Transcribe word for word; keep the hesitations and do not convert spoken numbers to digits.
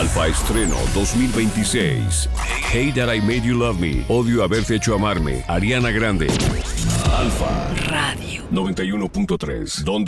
Alfa Estreno dos mil veintiséis. Hate That I Made You Love Me. Odio haberte hecho amarme. Ariana Grande. Alfa Radio noventa y uno punto tres. Donde